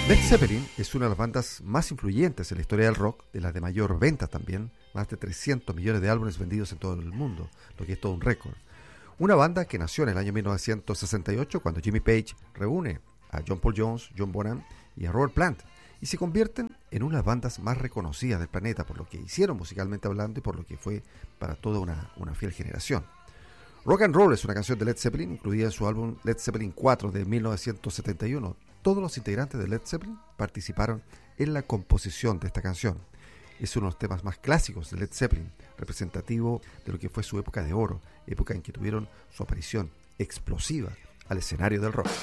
Led Zeppelin es una de las bandas más influyentes en la historia del rock, de las de mayor venta también, más de 300 millones de álbumes vendidos en todo el mundo, lo que es todo un récord. Una banda que nació en el año 1968 cuando Jimmy Page reúne a John Paul Jones, John Bonham y a Robert Plant y se convierten en una de las bandas más reconocidas del planeta por lo que hicieron musicalmente hablando y por lo que fue para toda una fiel generación. Rock and Roll es una canción de Led Zeppelin incluida en su álbum Led Zeppelin 4 de 1971. Todos los integrantes de Led Zeppelin participaron en la composición de esta canción. Es uno de los temas más clásicos de Led Zeppelin, representativo de lo que fue su época de oro, época en que tuvieron su aparición explosiva al escenario del rock.